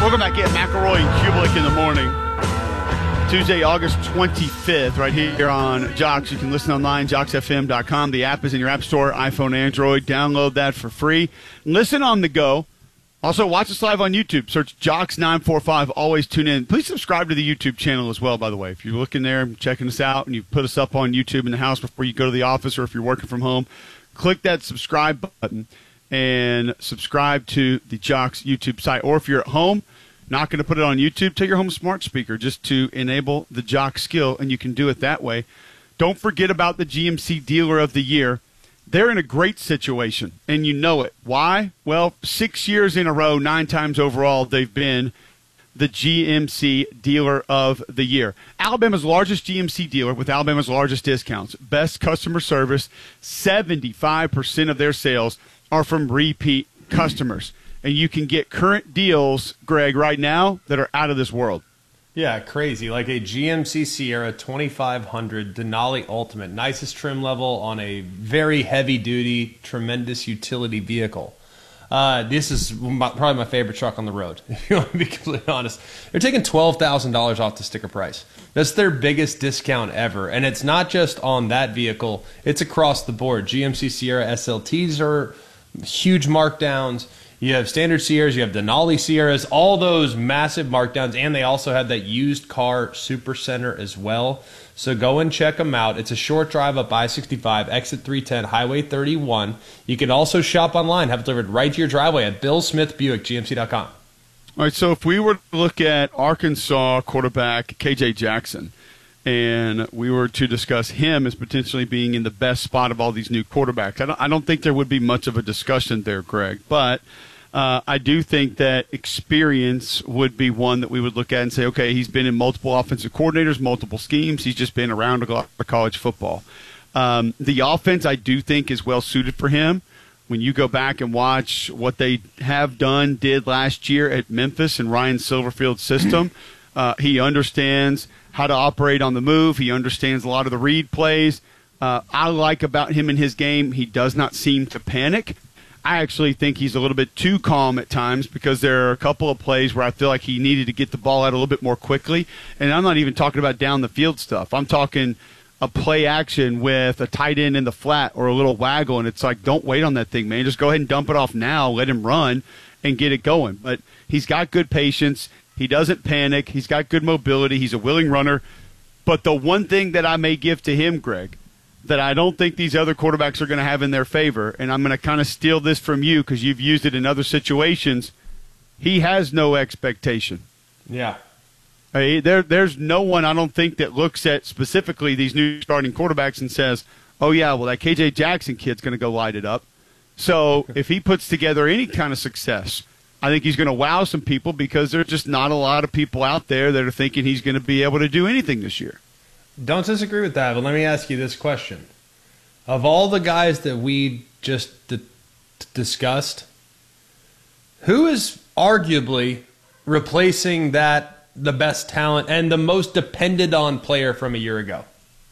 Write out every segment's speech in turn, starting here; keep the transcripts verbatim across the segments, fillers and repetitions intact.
Welcome back in McElroy and Kubelik in the morning. Tuesday, August twenty-fifth, right here on Jocks. You can listen online, jocks f m dot com. The app is in your app store, iPhone, Android. Download that for free. Listen on the go. Also, watch us live on YouTube. Search Jocks nine four five. Always tune in. Please subscribe to the YouTube channel as well, by the way. If you're looking there and checking us out and you put us up on YouTube in the house before you go to the office or if you're working from home, click that subscribe button and subscribe to the Jocks YouTube site. Or if you're at home, not going to put it on YouTube, take your home smart speaker just to enable the Jock skill, and you can do it that way. Don't forget about the G M C Dealer of the Year. They're in a great situation, and you know it. Why? Well, six years in a row, nine times overall, they've been the G M C Dealer of the Year. Alabama's largest G M C dealer with Alabama's largest discounts. Best customer service. seventy-five percent of their sales are from repeat customers. And you can get current deals, Greg, right now that are out of this world. Yeah, crazy. Like a G M C Sierra twenty-five hundred Denali Ultimate. Nicest trim level on a very heavy-duty, tremendous utility vehicle. Uh, this is my, probably my favorite truck on the road, if you want to be completely honest. They're taking twelve thousand dollars off the sticker price. That's their biggest discount ever. And it's not just on that vehicle. It's across the board. G M C Sierra S L Ts are huge markdowns. You have standard Sierras, you have Denali Sierras, all those massive markdowns, and they also have that used car super center as well. So go and check them out. It's a short drive up I sixty-five, exit three ten, Highway thirty-one. You can also shop online, have it delivered right to your driveway at Bill Smith Buick, G M C dot com. All right, so if we were to look at Arkansas quarterback K J Jackson, and we were to discuss him as potentially being in the best spot of all these new quarterbacks, I don't, I don't think there would be much of a discussion there, Greg. But uh, I do think that experience would be one that we would look at and say, okay, he's been in multiple offensive coordinators, multiple schemes. He's just been around a lot of college football. Um, the offense, I do think, is well suited for him. When you go back and watch what they have done, did last year at Memphis and Ryan Silverfield's system, uh, he understands how to operate on the move. He understands a lot of the read plays. Uh, I like about him in his game, he does not seem to panic. I actually think he's a little bit too calm at times because there are a couple of plays where I feel like he needed to get the ball out a little bit more quickly. And I'm not even talking about down the field stuff. I'm talking a play action with a tight end in the flat or a little waggle, and it's like, don't wait on that thing, man. Just go ahead and dump it off now, let him run, and get it going. But he's got good patience. He doesn't panic. He's got good mobility. He's a willing runner. But the one thing that I may give to him, Greg, that I don't think these other quarterbacks are going to have in their favor, and I'm going to kind of steal this from you because you've used it in other situations, he has no expectation. Yeah. Hey, there, there's no one, I don't think, that looks at specifically these new starting quarterbacks and says, oh, yeah, well, that K J Jackson kid's going to go light it up. So if he puts together any kind of success, I think he's going to wow some people because there's just not a lot of people out there that are thinking he's going to be able to do anything this year. Don't disagree with that, but let me ask you this question. Of all the guys that we just d- discussed, who is arguably replacing that the best talent and the most depended on player from a year ago?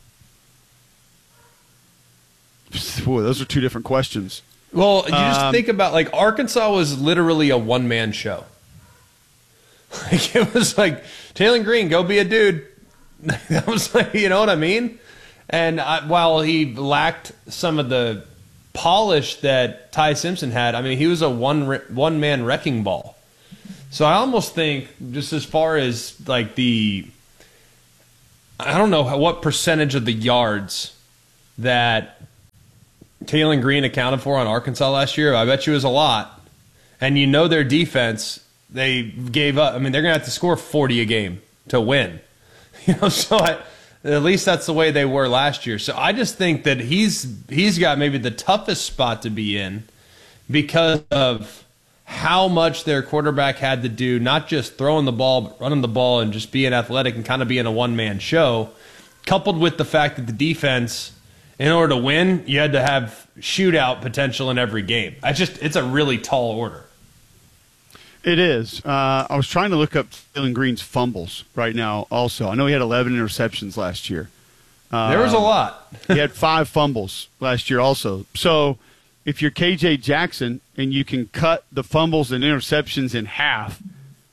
Boy, those are two different questions. Well, you just um, think about, like, Arkansas was literally a one-man show. Like, it was like, Taylor Green, go be a dude. That was like, you know what I mean? And I, while he lacked some of the polish that Ty Simpson had, I mean, he was a one one man wrecking ball. So I almost think, just as far as like the, I don't know how, what percentage of the yards that Taylor Green accounted for on Arkansas last year. I bet you it was a lot. And you know their defense, they gave up. I mean, they're going to have to score forty a game to win. You know, so I, at least that's the way they were last year. So I just think that he's he's got maybe the toughest spot to be in because of how much their quarterback had to do, not just throwing the ball, but running the ball and just being athletic and kind of being a one-man show, coupled with the fact that the defense, in order to win, you had to have shootout potential in every game. I just It's a really tall order. It is. Uh, I was trying to look up Taylor Green's fumbles right now also. I know he had eleven interceptions last year. Uh, there was a lot. He had five fumbles last year also. So if you're K J Jackson and you can cut the fumbles and interceptions in half,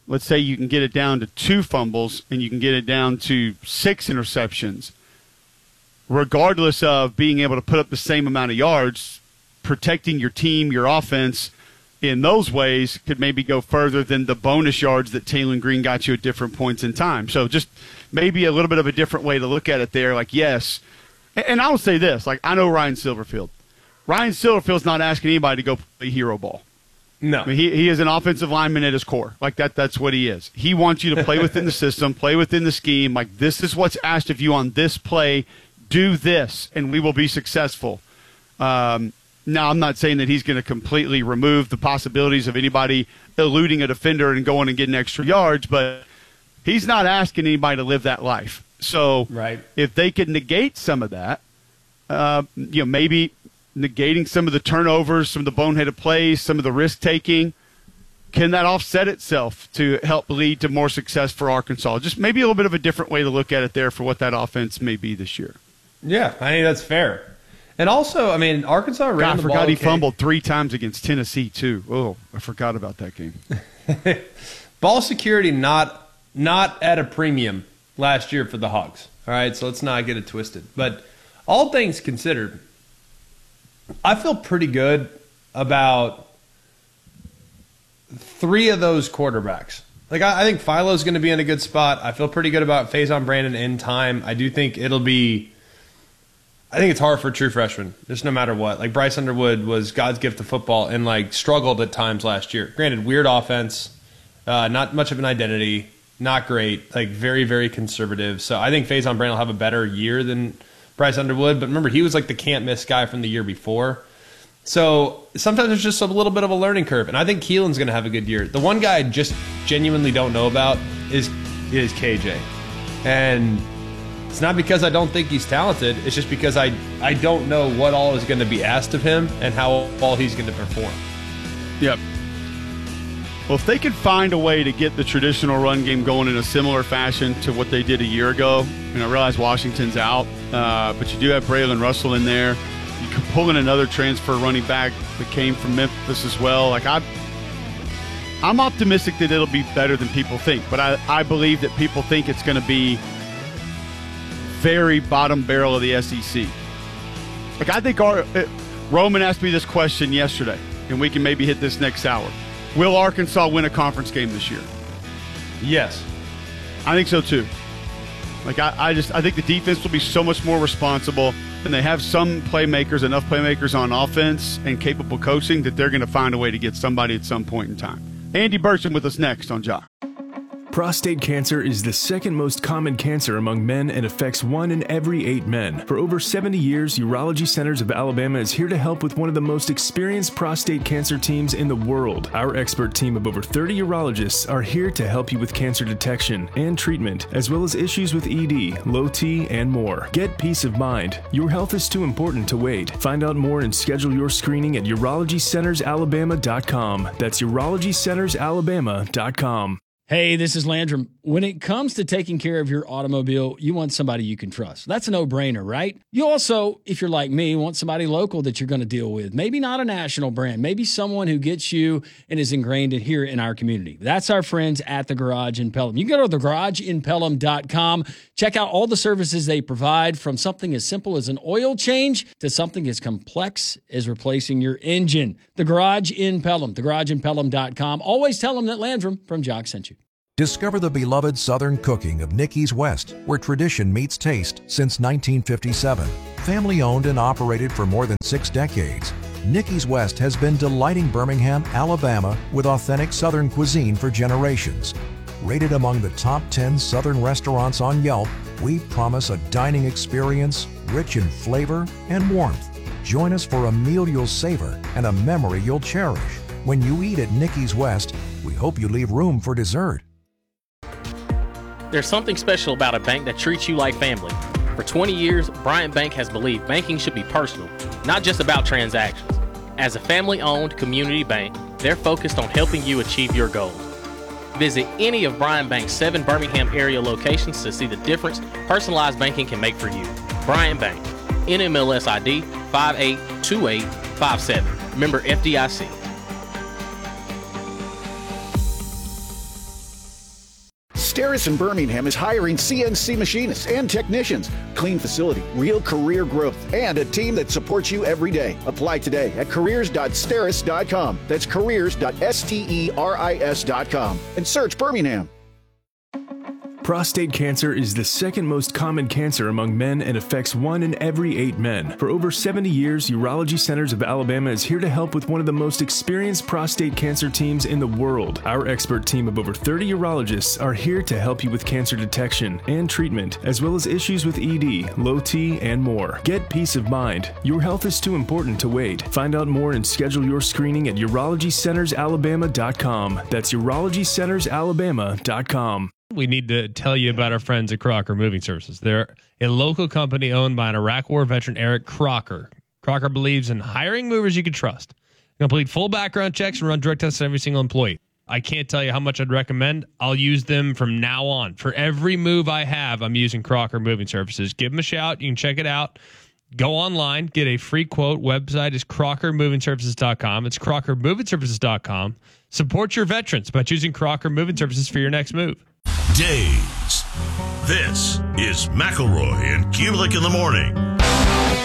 let's say you can get it down to two fumbles and you can get it down to six interceptions, regardless of being able to put up the same amount of yards, protecting your team, your offense in those ways could maybe go further than the bonus yards that Taylen Green got you at different points in time. So just maybe a little bit of a different way to look at it there. Like, yes, and I will say this, like, I know Ryan Silverfield. Ryan Silverfield's not asking anybody to go play hero ball. No. I mean, he, he is an offensive lineman at his core. Like, that. that's what he is. He wants you to play within the system, play within the scheme. Like, this is what's asked of you on this play. Do this, and we will be successful. Um, now, I'm not saying that he's going to completely remove the possibilities of anybody eluding a defender and going and getting extra yards, but he's not asking anybody to live that life. So right. if they could negate some of that, uh, you know, maybe negating some of the turnovers, some of the boneheaded plays, some of the risk-taking, can that offset itself to help lead to more success for Arkansas? Just maybe a little bit of a different way to look at it there for what that offense may be this year. Yeah, I think that's fair. And also, I mean, Arkansas ran God, the I forgot ball he okay. fumbled three times against Tennessee, too. Oh, I forgot about that game. Ball security not not at a premium last year for the Hogs. All right, so let's not get it twisted. But all things considered, I feel pretty good about three of those quarterbacks. Like, I, I think Philo's going to be in a good spot. I feel pretty good about Faison Brandon in time. I do think it'll be – I think it's hard for a true freshman, just no matter what. Like, Bryce Underwood was God's gift to football and, like, struggled at times last year. Granted, weird offense, uh, not much of an identity, not great, like, very, very conservative. So I think Faison Brandon will have a better year than Bryce Underwood. But remember, he was, like, the can't-miss guy from the year before. So sometimes there's just a little bit of a learning curve. And I think Keelan's going to have a good year. The one guy I just genuinely don't know about is is K J. And it's not because I don't think he's talented. It's just because I, I don't know what all is going to be asked of him and how all he's going to perform. Yep. Well, if they could find a way to get the traditional run game going in a similar fashion to what they did a year ago, and I realize Washington's out, uh, but you do have Braylon Russell in there. You can pull in another transfer running back that came from Memphis as well. Like, I, I'm optimistic that it'll be better than people think, but I, I believe that people think it's going to be very bottom barrel of the S E C. Like, I think our uh, Roman asked me this question yesterday, and we can maybe hit this next hour. Will Arkansas win a conference game this year? Yes. I think so too. Like, I, I just I think the defense will be so much more responsible, and they have some playmakers, enough playmakers on offense and capable coaching that they're going to find a way to get somebody at some point in time. Andy Burcham with us next on Jock. Prostate cancer is the second most common cancer among men and affects one in every eight men. For over seventy years, Urology Centers of Alabama is here to help with one of the most experienced prostate cancer teams in the world. Our expert team of over thirty urologists are here to help you with cancer detection and treatment, as well as issues with E D, low T, and more. Get peace of mind. Your health is too important to wait. Find out more and schedule your screening at urology centers alabama dot com. That's urology centers alabama dot com. Hey, this is Landrum. When it comes to taking care of your automobile, you want somebody you can trust. That's a no-brainer, right? You also, if you're like me, want somebody local that you're going to deal with. Maybe not a national brand. Maybe someone who gets you and is ingrained in here in our community. That's our friends at The Garage in Pelham. You can go to the garage in pelham dot com. Check out all the services they provide, from something as simple as an oil change to something as complex as replacing your engine. The Garage in Pelham. the garage in pelham dot com. Always tell them that Landrum from Jock sent you. Discover the beloved Southern cooking of Nicky's West, where tradition meets taste since nineteen fifty-seven. Family owned and operated for more than six decades, Nicky's West has been delighting Birmingham, Alabama with authentic Southern cuisine for generations. Rated among the top ten Southern restaurants on Yelp, we promise a dining experience rich in flavor and warmth. Join us for a meal you'll savor and a memory you'll cherish. When you eat at Nicky's West, we hope you leave room for dessert. There's something special about a bank that treats you like family. For twenty years, Bryant Bank has believed banking should be personal, not just about transactions. As a family-owned community bank, they're focused on helping you achieve your goals. Visit any of Bryant Bank's seven Birmingham area locations to see the difference personalized banking can make for you. Bryant Bank, N M L S I D five eight two eight five seven. Member F D I C. Steris in Birmingham is hiring C N C machinists and technicians. Clean facility, real career growth, and a team that supports you every day. Apply today at careers dot steris dot com. That's careers dot steris dot com. And search Birmingham. Prostate cancer is the second most common cancer among men and affects one in every eight men. For over seventy years, Urology Centers of Alabama is here to help with one of the most experienced prostate cancer teams in the world. Our expert team of over thirty urologists are here to help you with cancer detection and treatment, as well as issues with E D, low T, and more. Get peace of mind. Your health is too important to wait. Find out more and schedule your screening at urology centers alabama dot com. That's urology centers alabama dot com. We need to tell you about our friends at Crocker Moving Services. They're a local company owned by an Iraq War veteran, Eric Crocker. Crocker believes in hiring movers you can trust. Complete full background checks and run drug tests on every single employee. I can't tell you how much I'd recommend. I'll use them from now on. For every move I have, I'm using Crocker Moving Services. Give them a shout. You can check it out. Go online, get a free quote. Website is crocker moving services dot com. It's crocker moving services dot com. Support your veterans by choosing Crocker Moving Services for your next move. Days. This is McElroy and Kulik in the morning